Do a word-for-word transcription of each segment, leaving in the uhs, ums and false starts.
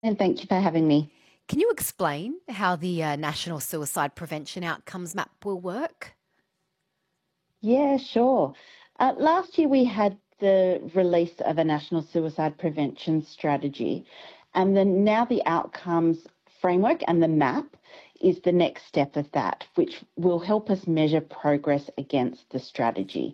And thank you for having me. Can you explain how the uh, National Suicide Prevention Outcomes Map will work? Yeah, sure. Uh, last year we had the release of a national suicide prevention strategy, and then now the outcomes framework and the map is the next step of that, which will help us measure progress against the strategy.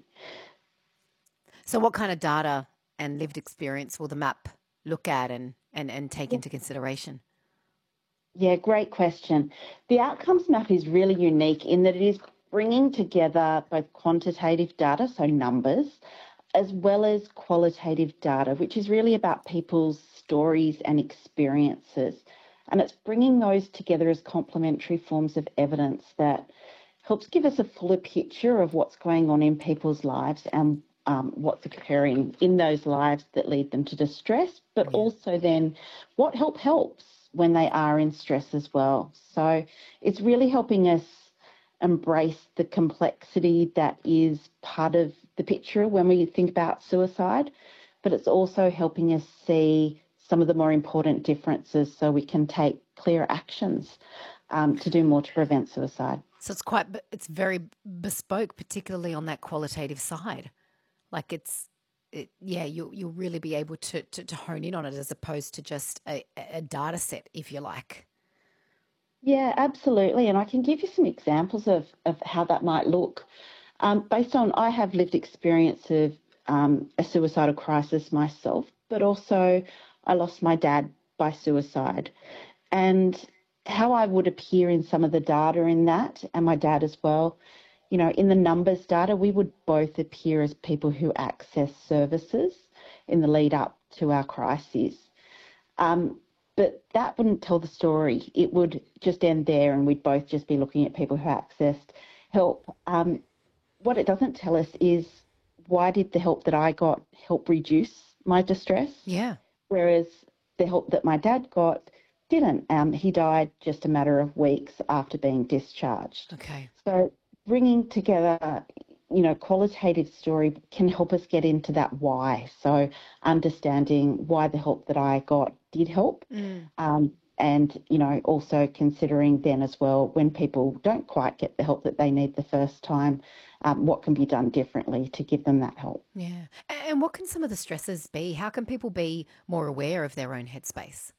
So, what kind of data and lived experience will the map look at and, and, and take into consideration? Yeah, great question. The outcomes map is really unique in that it is bringing together both quantitative data, so numbers, as well as qualitative data, which is really about people's stories and experiences. And it's bringing those together as complementary forms of evidence that helps give us a fuller picture of what's going on in people's lives and um, what's occurring in those lives that lead them to distress, but Yeah. also then what help helps when they are in stress as well. So it's really helping us embrace the complexity that is part of the picture when we think about suicide, but it's also helping us see some of the more important differences so we can take clear actions um, to do more to prevent suicide. So it's quite, it's very bespoke, particularly on that qualitative side. Like it's, it, yeah, you'll you'll really be able to, to to hone in on it as opposed to just a, a data set, if you like. Yeah, absolutely. And I can give you some examples of, of how that might look. Um, based on, I have lived experience of um, a suicidal crisis myself, but also I lost my dad by suicide. And how I would appear in some of the data in that, and my dad as well, you know, in the numbers data, we would both appear as people who access services in the lead up to our crises. Um, but that wouldn't tell the story. It would just end there, and we'd both just be looking at people who accessed help. Um, what it doesn't tell us is why did the help that I got help reduce my distress, Yeah. whereas the help that my dad got didn't. Um, he died just a matter of weeks after being discharged. Okay. So bringing together, you know, qualitative story can help us get into that why. So understanding why the help that I got did help. Mm. Um, and, you know, also considering then as well when people don't quite get the help that they need the first time, um, what can be done differently to give them that help. Yeah. A- And what can some of the stresses be? How can people be more aware of their own headspace?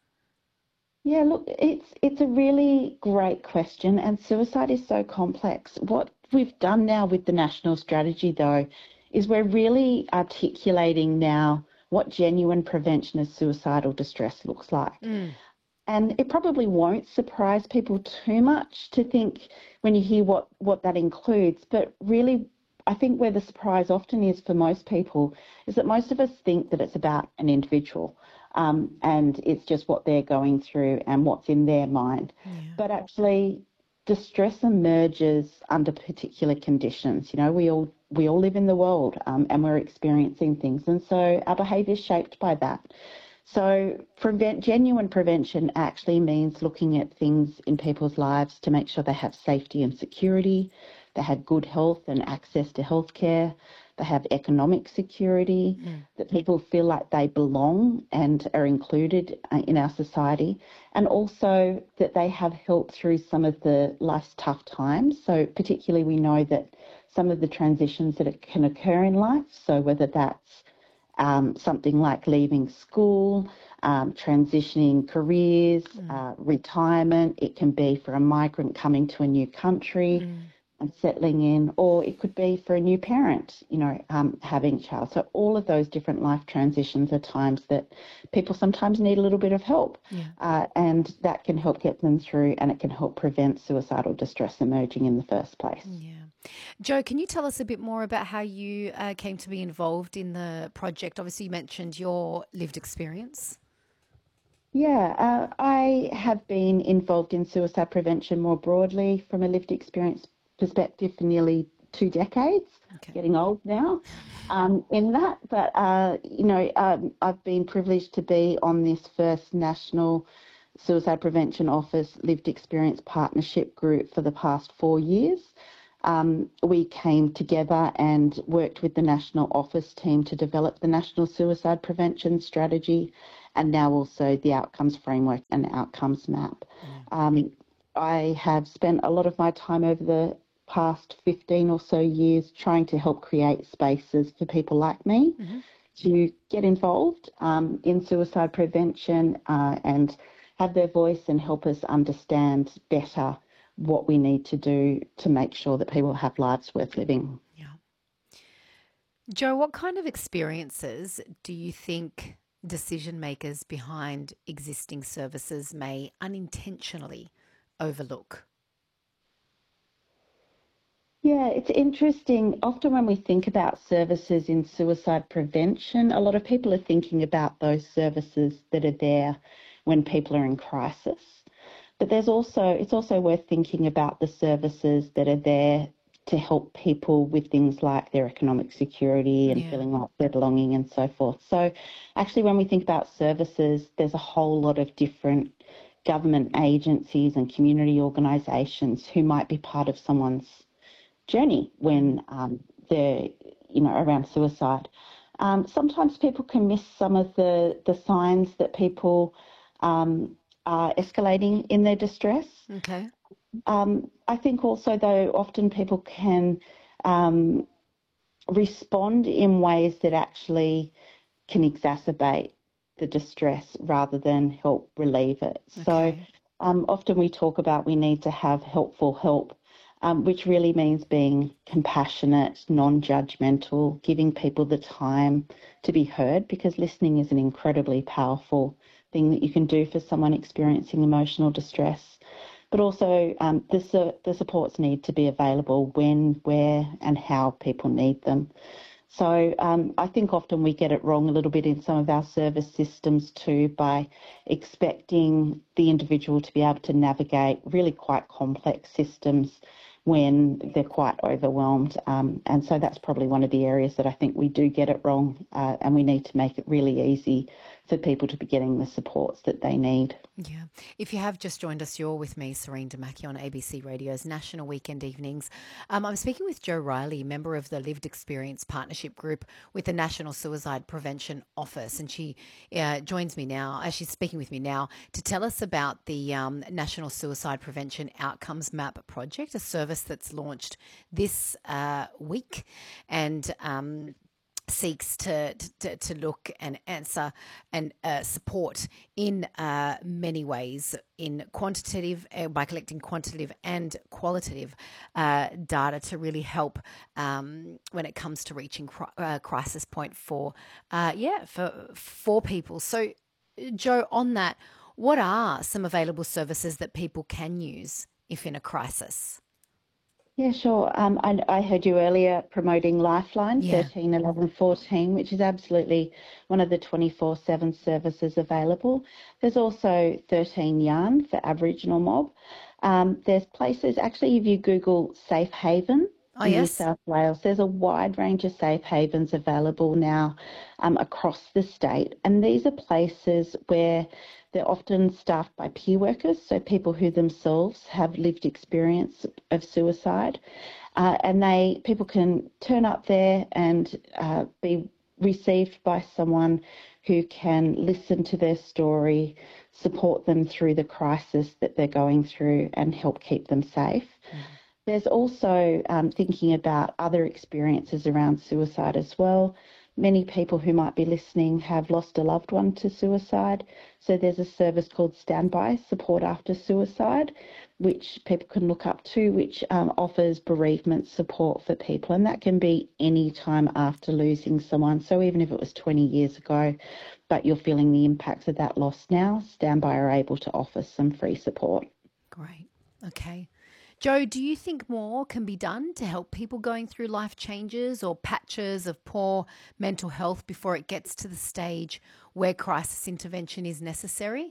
Yeah, look, it's it's a really great question, and suicide is so complex. What we've done now with the national strategy, though, is we're really articulating now what genuine prevention of suicidal distress looks like. Mm. And it probably won't surprise people too much to think when you hear what, what that includes. But really, I think where the surprise often is for most people is that most of us think that it's about an individual um, and it's just what they're going through and what's in their mind. Yeah. But actually, distress emerges under particular conditions. You know, we all we all live in the world um, and we're experiencing things, and so our behaviour is shaped by that. So, prevent, genuine prevention actually means looking at things in people's lives to make sure they have safety and security, they have good health and access to healthcare, they have economic security, Mm. that people feel like they belong and are included uh, in our society, and also that they have help through some of the life's tough times. So, particularly, we know that some of the transitions that can occur in life, so whether that's um, something like leaving school, um, transitioning careers, Mm. uh, retirement. It can be for a migrant coming to a new country Mm. and settling in, or it could be for a new parent, you know, um, having a child. So all of those different life transitions are times that people sometimes need a little bit of help, Yeah. uh, and that can help get them through, and it can help prevent suicidal distress emerging in the first place. Yeah. Joe, can you tell us a bit more about how you uh, came to be involved in the project? Obviously, you mentioned your lived experience. Yeah, uh, I have been involved in suicide prevention more broadly from a lived experience perspective for nearly two decades, Okay. getting old now um, in that. But, uh, you know, um, I've been privileged to be on this first national suicide prevention office lived experience partnership group for the past four years. Um, we came together and worked with the national office team to develop the national suicide prevention strategy and now also the outcomes framework and outcomes map. Yeah. Um, I have spent a lot of my time over the past fifteen or so years trying to help create spaces for people like me Mm-hmm. to get involved um, in suicide prevention uh, and have their voice and help us understand better what we need to do to make sure that people have lives worth living. Yeah. Jo, what kind of experiences do you think decision makers behind existing services may unintentionally overlook? Yeah, it's interesting. Often when we think about services in suicide prevention, a lot of people are thinking about those services that are there when people are in crisis. But there's also, it's also worth thinking about the services that are there to help people with things like their economic security and Yeah. feeling like they're belonging and so forth. So actually, when we think about services, there's a whole lot of different government agencies and community organisations who might be part of someone's journey when um, they're, you know, around suicide. Um, sometimes people can miss some of the, the signs that people um, are escalating in their distress. Okay. Um, I think also, though, often people can um, respond in ways that actually can exacerbate the distress rather than help relieve it. So Okay. um, often we talk about we need to have helpful help, um, which really means being compassionate, non-judgmental, giving people the time to be heard, because listening is an incredibly powerful thing that you can do for someone experiencing emotional distress. But also um, the, the supports need to be available when, where and how people need them. So um, I think often we get it wrong a little bit in some of our service systems too, by expecting the individual to be able to navigate really quite complex systems when they're quite overwhelmed. Um, and so that's probably one of the areas that I think we do get it wrong, uh, and we need to make it really easy for people to be getting the supports that they need. Yeah. If you have just joined us, you're with me, Serene Damaki, on A B C Radio's National Weekend Evenings. Um, I'm speaking with Jo Riley, member of the Lived Experience Partnership Group with the National Suicide Prevention Office. And she uh, joins me now, as she's speaking with me now, to tell us about the um, National Suicide Prevention Outcomes Map project, a service that's launched this uh, week. And um, seeks to, to to look and answer and uh, support in uh, many ways in quantitative uh, by collecting quantitative and qualitative uh, data to really help um, when it comes to reaching cri- uh, crisis point for uh, yeah for for people. So, Jo, on that, what are some available services that people can use if in a crisis? Yeah, sure. Um, I, I heard you earlier promoting Lifeline Yeah. thirteen, eleven, fourteen, which is absolutely one of the twenty-four seven services available. There's also thirteen Yarn for Aboriginal mob. Um, there's places, actually, if you Google Safe Haven Oh, in New yes. South Wales, there's a wide range of safe havens available now um, across the state. And these are places where they're often staffed by peer workers, so people who themselves have lived experience of suicide, uh, and they people can turn up there and uh, be received by someone who can listen to their story, support them through the crisis that they're going through, and help keep them safe. Mm. There's also um, thinking about other experiences around suicide as well. Many people who might be listening have lost a loved one to suicide. So there's a service called Standby Support After Suicide, which people can look up to, which um, offers bereavement support for people. And that can be any time after losing someone. So even if it was twenty years ago, but you're feeling the impacts of that loss now, Standby are able to offer some free support. Great. Okay. Jo, do you think more can be done to help people going through life changes or patches of poor mental health before it gets to the stage where crisis intervention is necessary?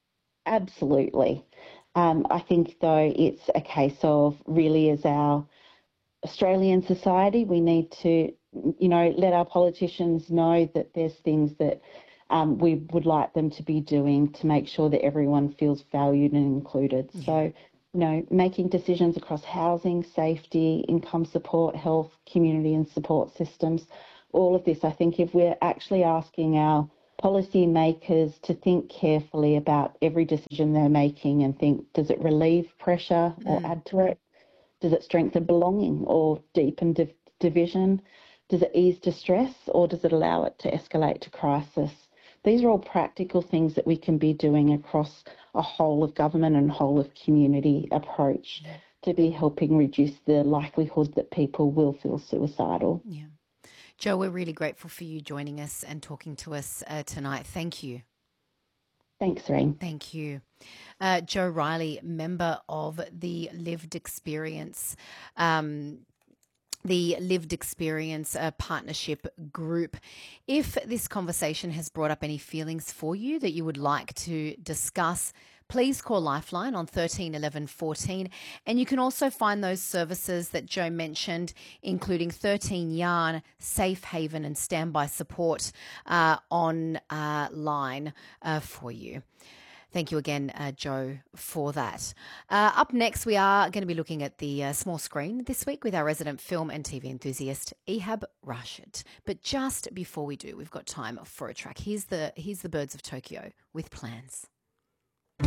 Absolutely. Um, I think, though, it's a case of really, as our Australian society, we need to, you know, let our politicians know that there's things that um, we would like them to be doing to make sure that everyone feels valued and included. Yeah. So, you know, making decisions across housing, safety, income support, health, community and support systems, all of this, I think if we're actually asking our policymakers to think carefully about every decision they're making and think, does it relieve pressure or Mm. add to it? Does it strengthen belonging or deepen div- division? Does it ease distress or does it allow it to escalate to crisis? These are all practical things that we can be doing across a whole of government and whole of community approach Yeah. to be helping reduce the likelihood that people will feel suicidal. Yeah. Jo, we're really grateful for you joining us and talking to us uh, tonight. Thank you. Thanks, Reen. Thank you. Uh, Jo Riley, member of the Lived Experience, um, the Lived Experience uh, Partnership Group. If this conversation has brought up any feelings for you that you would like to discuss, please call Lifeline on thirteen eleven fourteen. And you can also find those services that Jo mentioned, including thirteen Yarn, Safe Haven, and Standby Support uh, on uh, line uh, for you. Thank you again, uh, Jo, for that. Uh, up next, we are going to be looking at the uh, small screen this week with our resident film and T V enthusiast, Ehab Rashid. But just before we do, we've got time for a track. Here's the, here's the Birds of Tokyo with Plans.